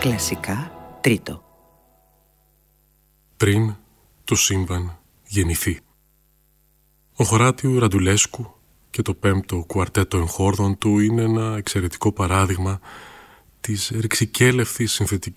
Κλασικά τρίτο. Πριν το σύμπαν γεννηθεί. Ο Χωράτιου Ραντουλέσκου και το 5ο κουαρτέτο εγχόρδων του είναι ένα εξαιρετικό παράδειγμα της ρηξικέλευθης